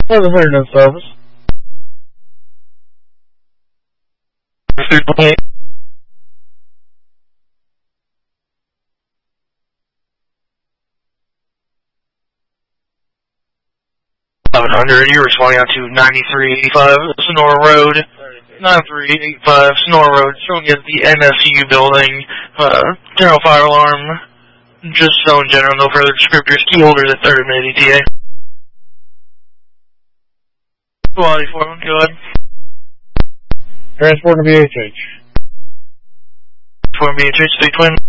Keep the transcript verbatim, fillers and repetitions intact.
Pleasant Internet Service. eleven hundred, you're responding out to ninety-three eighty-five Sonora Road. ninety-three eighty-five Sonora Road, showing you the N S U building. Uh, general fire alarm. Just so in general, no further descriptors. Key holders at third minute E T A. Quality foreman, go ahead. Transport to B H H. Foreman B H H, three twin.